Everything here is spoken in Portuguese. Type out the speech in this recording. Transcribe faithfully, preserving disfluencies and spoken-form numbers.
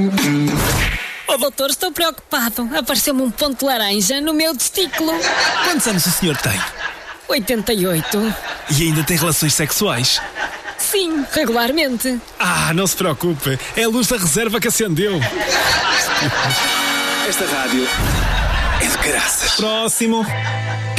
Oh, doutor, estou preocupado. Apareceu-me um ponto laranja no meu testículo. Quantos anos o senhor tem? oitenta e oito. E ainda tem relações sexuais? Sim, regularmente. Ah, não se preocupe. É a luz da reserva que acendeu. Esta rádio é de graças. Próximo.